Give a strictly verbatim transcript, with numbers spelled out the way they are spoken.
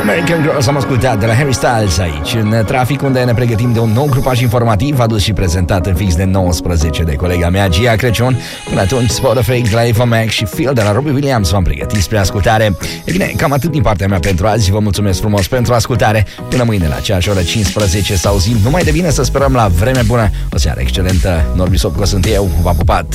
American Girls am ascultat de la Harry Styles aici, în trafic, unde ne pregătim de un nou grupaj informativ adus și prezentat în fix de nouăsprezece de colega mea, Gia Crăciun. Până atunci, Spot of Fake de la Eva Max și Feel de la Robbie Williams v-am pregătit spre ascultare. E bine, cam atât din partea mea pentru azi. Vă mulțumesc frumos pentru ascultare. Până mâine la aceeași oră cincisprezece să auzim numai de bine, să sperăm la vreme bună. O seară excelentă. Norbi Sopco sunt eu, v-am pupat.